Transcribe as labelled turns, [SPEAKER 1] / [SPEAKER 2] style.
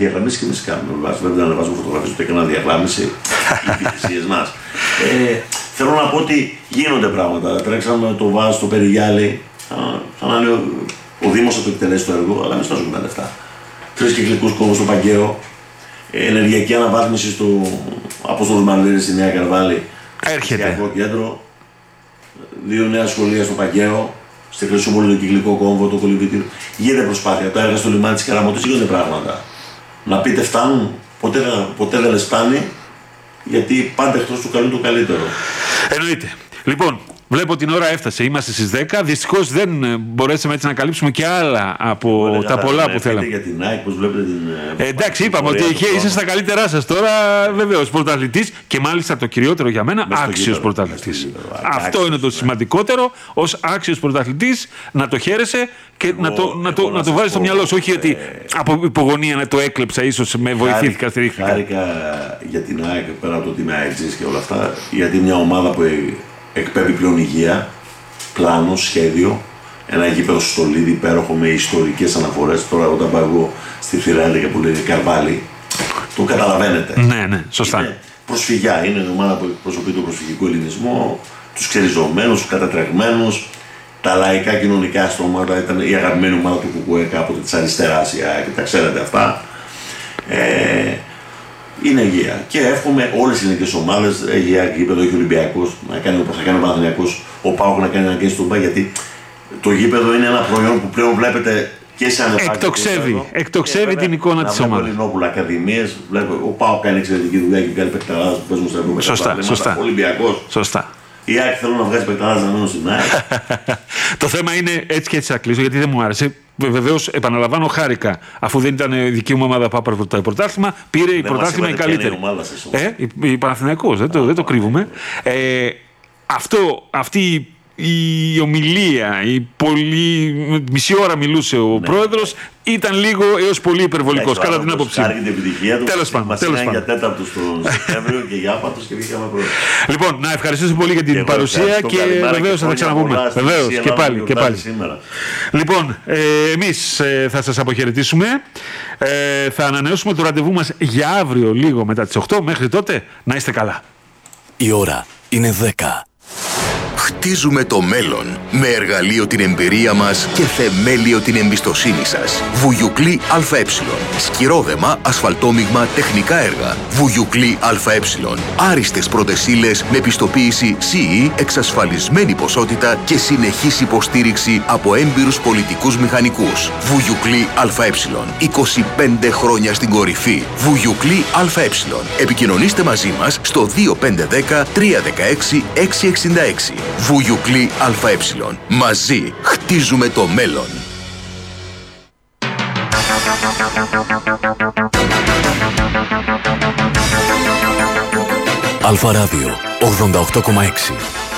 [SPEAKER 1] Διαγραμμίσεις και εμείς κάνουμε. Βέβαια δεν ανεβάζουμε φωτογραφίες ούτε έκανα διαγράμμιση. Οι υπηρεσίες μας. Θέλω να πω ότι γίνονται πράγματα. Τρέξαμε το βάζ στο Περιγιάλι. Σαν να είναι ο Δήμος θα το εκτελέσει το έργο, αλλά εμείς θα ζούμε τα λεφτά. 3 κυκλικούς κόμβους στο Παγκαίο. Ενεργειακή αναβάθμιση στο Απόστολος Μαρλήρης στη Νέα Καρβάλη.
[SPEAKER 2] Έρχεται.
[SPEAKER 1] Κέντρο. 2 νέα σχολεία στο Παγκαίο. Στη Χρυσούπολη το κυκλικό κόμβο, το κολυμπητήριο. Γίνεται προσπάθεια. Τα έργα στο λιμάνι της Καραμωτής γίνονται πράγματα. Να πείτε φτάνουν, ποτέ δεν λες φτάνει, γιατί πάντα εκτός του καλού το καλύτερο.
[SPEAKER 2] Εννοείται. Λοιπόν, βλέπω την ώρα έφτασε. Είμαστε στις 10. Δυστυχώς δεν μπορέσαμε έτσι να καλύψουμε και άλλα από τα πολλά που θέλαμε.
[SPEAKER 1] Για την ΑΕΚ, πώς βλέπετε την.
[SPEAKER 2] Εντάξει, είπαμε ότι είσαι στα καλύτερά σας τώρα. Βεβαίως, πρωταθλητής και μάλιστα το κυριότερο για μένα, άξιος πρωταθλητής. Αυτό είναι το σημαντικότερο. Ως άξιος πρωταθλητής να το χαίρεσαι και να το βάζεις στο μυαλό σου. Όχι γιατί από υπογωνία να το έκλεψα, ίσως με βοηθήθηκα, στηρίχθηκα.
[SPEAKER 1] Χάρηκα για την ΑΕΚ πέρα από το ότι είμαι ΑΕΚ και όλα αυτά, γιατί μια ομάδα που εκπέμπει πλέον υγεία, πλάνο, σχέδιο, ένα γήπεδο στο Στολίδι υπέροχο με ιστορικές αναφορές. Τώρα όταν πάω εγώ στη θύρα 11 που λέει Καρβάλη, το καταλαβαίνετε.
[SPEAKER 2] Ναι, σωστά.
[SPEAKER 1] Είναι προσφυγιά, είναι μια ομάδα που εκπροσωπεί τον προσφυγικό ελληνισμό, τους ξεριζωμένους, τους κατατρεγμένους, τα λαϊκά κοινωνικά στρώματα. Ήταν η αγαπημένη ομάδα του ΚΚΕ κάποτε της αριστεράς, και τα ξέρετε αυτά. Είναι υγεία. Και εύχομαι όλες οι ελληνικές ομάδες, έχει γήπεδο, έχει ο Ολυμπιακός, να κάνει όπως θα κάνει ο Παναθηναϊκός, ο ΠΑΟΚ να κάνει ένα και στον ΠΑ, γιατί το γήπεδο είναι ένα προϊόν που πλέον βλέπετε και σε ανεπάγγελμα.
[SPEAKER 2] Εκτοξεύει την εικόνα της ομάδας.
[SPEAKER 1] Ελληνόπουλα, ακαδημίες, ο ΠΑΟΚ κάνει εξαιρετική δουλειά και βγάλει παικταράδες που παίζουν στα ευρωπαϊκά.
[SPEAKER 2] Σωστά.
[SPEAKER 1] Ο Ολυμπιακός.
[SPEAKER 2] Σωστά.
[SPEAKER 1] Η ΑΕΚ θέλω να βγάζει παικταράδες να μένουν στην ΑΕΚ.
[SPEAKER 2] Το θέμα είναι έτσι και έτσι θα κλείσω, γιατί δεν μου άρεσε. Βεβαίως, επαναλαμβάνω, χάρηκα. Αφού δεν ήταν δική μου ομάδα που έπαιρνε το πρωτάθλημα, πήρε η πρωτάθλημα η καλύτερη. Η Παναθηναϊκός, δεν το κρύβουμε. Αυτή η ομιλία, μισή ώρα μιλούσε ο πρόεδρος, ήταν λίγο έως πολύ υπερβολικός, κατά την άποψή μου.
[SPEAKER 1] Χάρηκε την επιτυχία του.
[SPEAKER 2] Τέλος πάντων.
[SPEAKER 1] Για τέταρτο στον Σεπτέμβριο και για άπατος και βγήκαμε πρώτος.
[SPEAKER 2] Λοιπόν, να ευχαριστήσω πολύ για την παρουσία και βεβαίως θα τα ξαναπούμε. Βεβαίως και πάλι. Λοιπόν, εμείς θα σας αποχαιρετήσουμε. Θα ανανεώσουμε το ραντεβού μας για αύριο λίγο μετά τις 8. Μέχρι τότε να είστε καλά.
[SPEAKER 3] Η ώρα είναι 10. Χτίζουμε το μέλλον με εργαλείο την εμπειρία μας και θεμέλιο την εμπιστοσύνη σας. Βουγιουκλή ΑΕ. Σκυρόδεμα, ασφαλτόμιγμα, τεχνικά έργα. Βουγιουκλή ΑΕ. Άριστες πρώτες ύλες με πιστοποίηση CE, εξασφαλισμένη ποσότητα και συνεχής υποστήριξη από έμπειρους πολιτικούς μηχανικούς. Βουγιουκλή ΑΕ. 25 χρόνια στην κορυφή. Βουγιουκλή ΑΕ. Επικοινωνήστε μαζί μας στο 2510 316 666. Βουγιουκλή ΑΕ. Μαζί χτίζουμε το μέλλον. Αλφα Ράδιο 88,6.